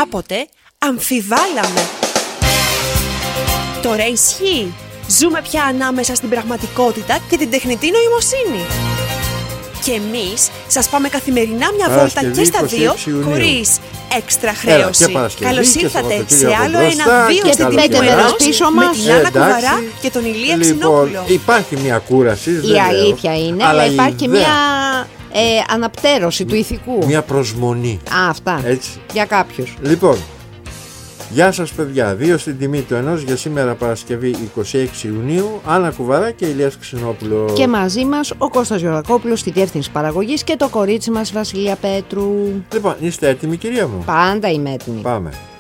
κάποτε αμφιβάλαμε. Τώρα ισχύει. Ζούμε πια ανάμεσα στην πραγματικότητα και την τεχνητή νοημοσύνη. Και εμείς σας πάμε καθημερινά μια βόλτα και στα δύο, χωρίς έξτρα χρέωση. Καλώς ήρθατε σε άλλο ένα βίο στην τιμή του ενός με την Άννα Κουβαρά και τον Ηλία Ξινόπουλο. Υπάρχει μια κούραση, η αλήθεια είναι, αλλά υπάρχει και μια αναπτέρωση του ηθικού. Μια προσμονή. Αυτά, έτσι. Για κάποιους. Λοιπόν, γεια σας παιδιά, 2 στην τιμή του ενός για σήμερα Παρασκευή 26 Ιουνίου, Άννα Κουβαρά και Ηλίας Ξινόπουλο. Και μαζί μας ο Κώστας Γιωρακόπουλος στη διεύθυνση παραγωγής και το κορίτσι μας Βασιλεία Πέτρου. Λοιπόν, είστε έτοιμοι κυρία μου? Πάντα είμαι έτοιμη. Πάμε.